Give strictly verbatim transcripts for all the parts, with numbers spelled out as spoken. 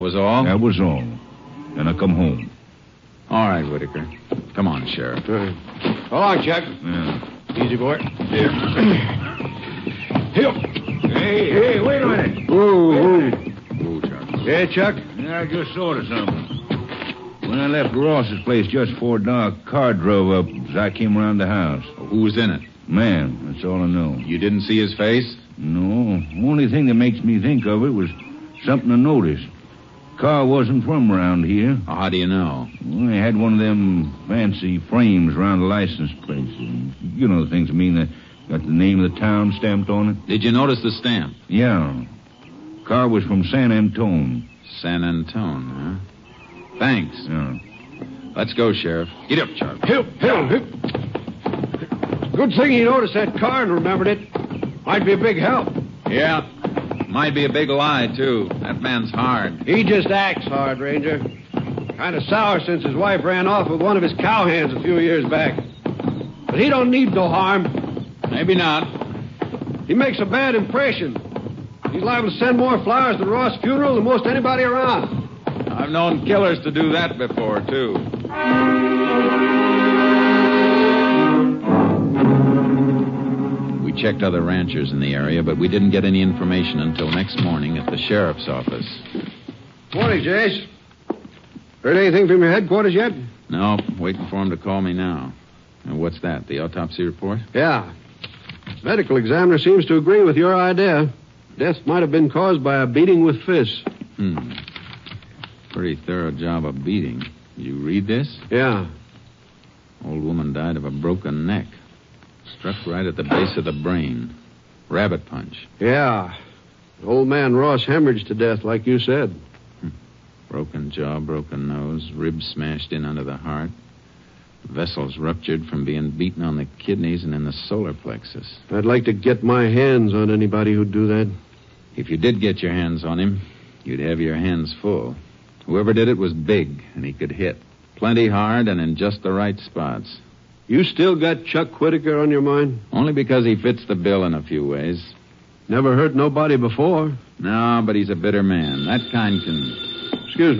Was all? That was all. And I come home. All right, Whitaker. Come on, Sheriff. Uh, hold on, Chuck. Yeah. Easy, boy. Here. Here. Hey, hey, wait a minute. Whoa, whoa. Whoa, Chuck. Yeah, Chuck? Yeah, I just thought of something. When I left Ross's place just before dark, a car drove up as I came around the house. Who was in it? Man, that's all I know. You didn't see his face? No. Only thing that makes me think of it was something I noticed. Car wasn't from around here. Oh, how do you know? Well, they had one of them fancy frames around the license plate. You know the things I mean. That got the name of the town stamped on it. Did you notice the stamp? Yeah. Car was from San Antone. San Antone, huh? Thanks. Yeah. Let's go, Sheriff. Get up, Chuck. Hip, hip, hip. Good thing he noticed that car and remembered it. Might be a big help. Yeah. Might be a big lie, too. That man's hard. He just acts hard, Ranger. Kind of sour since his wife ran off with one of his cowhands a few years back. But he don't need no harm. Maybe not. He makes a bad impression. He's liable to send more flowers to Ross' funeral than most anybody around. I've known killers to do that before, too. We checked other ranchers in the area, but we didn't get any information until next morning at the sheriff's office. Morning, Jace. Heard anything from your headquarters yet? No, waiting for him to call me now. And what's that, the autopsy report? Yeah. Medical examiner seems to agree with your idea. Death might have been caused by a beating with fists. Hmm. Pretty thorough job of beating. You read this? Yeah. Old woman died of a broken neck. Struck right at the base of the brain. Rabbit punch. Yeah. Old man Ross hemorrhaged to death, like you said. Hmm. Broken jaw, broken nose, ribs smashed in under the heart. Vessels ruptured from being beaten on the kidneys and in the solar plexus. I'd like to get my hands on anybody who'd do that. If you did get your hands on him, you'd have your hands full. Whoever did it was big, and he could hit. Plenty hard and in just the right spots. You still got Chuck Whitaker on your mind? Only because he fits the bill in a few ways. Never hurt nobody before. No, but he's a bitter man. That kind can... Excuse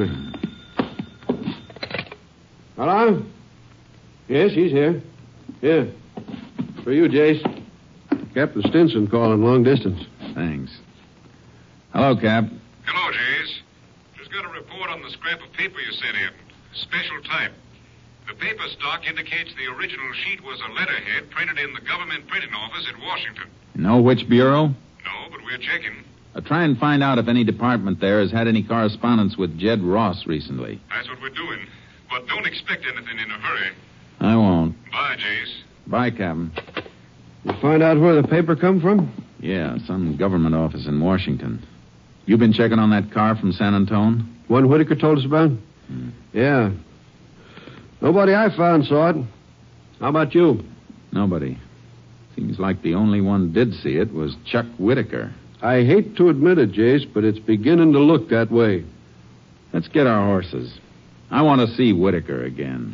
me. Hello? Yes, he's here. Yeah. For you, Jace. Captain Stinson calling long distance. Thanks. Hello, Cap. Hello, Jace. Just got a report on the scrap of paper you sent in. Special type. The paper stock indicates the original sheet was a letterhead printed in the government printing office at Washington. You know which bureau? No, but we're checking. Uh, try and find out if any department there has had any correspondence with Jed Ross recently. That's what we're doing. But don't expect anything in a hurry. I won't. Bye, Jace. Bye, Captain. You find out where the paper come from? Yeah, some government office in Washington. You been checking on that car from San Antone? One Whitaker told us about? Hmm. Yeah. Nobody I found saw it. How about you? Nobody. Seems like the only one did see it was Chuck Whitaker. I hate to admit it, Jace, but it's beginning to look that way. Let's get our horses. I want to see Whitaker again.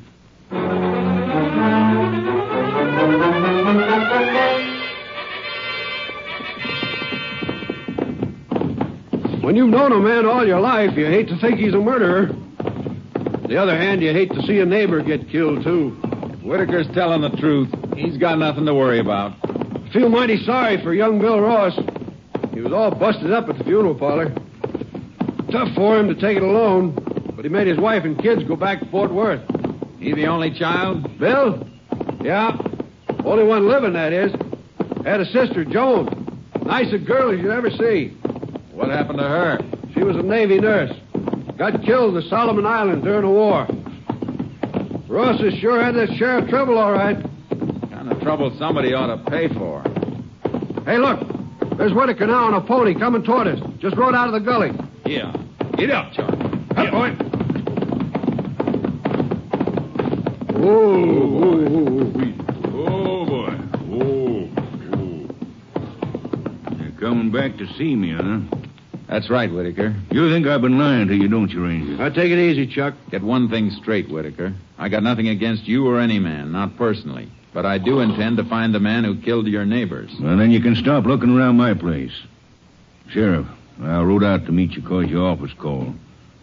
When you've known a man all your life, you hate to think he's a murderer. On the other hand, you hate to see a neighbor get killed, too. If Whitaker's telling the truth, he's got nothing to worry about. I feel mighty sorry for young Bill Ross. He was all busted up at the funeral parlor. Tough for him to take it alone, but he made his wife and kids go back to Fort Worth. He the only child? Bill? Yeah. Only one living, that is. Had a sister, Joan. Nice a girl as you'd ever see. What happened to her? She was a Navy nurse. Got killed at the Solomon Islands during the war. Ross has sure had that sheriff trouble, all right. Kind of trouble somebody ought to pay for. Hey, look. There's Whitaker now on a pony coming toward us. Just rode out of the gully. Yeah. Get up, Chuck. Up, boy. Whoa, whoa, whoa, whoa. Oh, boy. Whoa, whoa. You're coming back to see me, huh? That's right, Whitaker. You think I've been lying to you, don't you, Ranger? Now, take it easy, Chuck. Get one thing straight, Whitaker. I got nothing against you or any man, not personally. But I do intend to find the man who killed your neighbors. Well, then you can stop looking around my place. Sheriff, I rode out to meet you because your office called.